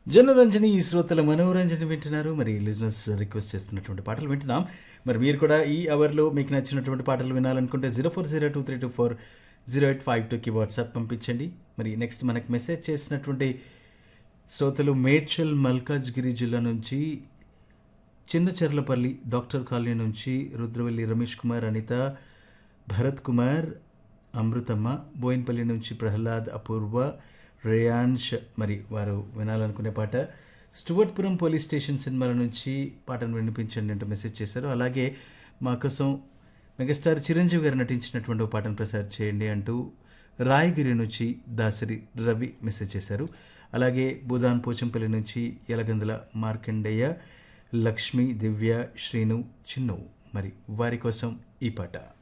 జనరంజని ఈ శ్రోతల మనోరంజని వింటున్నారు. మరి లిజనర్స్ రిక్వెస్ట్ చేస్తున్నటువంటి పాటలు వింటున్నాం. మరి మీరు కూడా ఈ అవర్లో మీకు నచ్చినటువంటి పాటలు వినాలనుకుంటే 0402324085 వాట్సాప్ పంపించండి. మరి నెక్స్ట్ మనకు మెసేజ్ చేసినటువంటి శ్రోతలు మేడ్చల్ మల్కాజ్గిరి జిల్లా నుంచి చిన్నచెర్లపల్లి డాక్టర్ కాలనీ నుంచి రుద్రవెల్లి రమేష్ కుమార్, అనిత, భరత్ కుమార్, అమృతమ్మ, బోయిన్పల్లి నుంచి ప్రహ్లాద్, అపూర్వ, రేయాన్ష్. మరి వారు వినాలనుకునే పాట స్టువర్ట్పురం పోలీస్ స్టేషన్ సినిమాల నుంచి పాటను వినిపించండి అంటూ మెసేజ్ చేశారు. అలాగే మా కోసం మెగాస్టార్ చిరంజీవి గారు నటించినటువంటి ఒక పాటను ప్రసారం చేయండి అంటూ రాయగిరి నుంచి దాసరి రవి మెసేజ్ చేశారు. అలాగే బుధాన్ పోచంపల్లి నుంచి యలగందుల మార్కండేయ, లక్ష్మి, దివ్య, శ్రీను, చిన్ను. మరి వారి కోసం ఈ పాట.